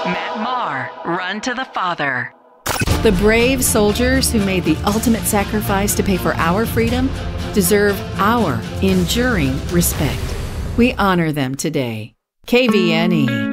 Matt Maher, Run to the Father. The brave soldiers who made the ultimate sacrifice to pay for our freedom deserve our enduring respect. We honor them today. KVNE.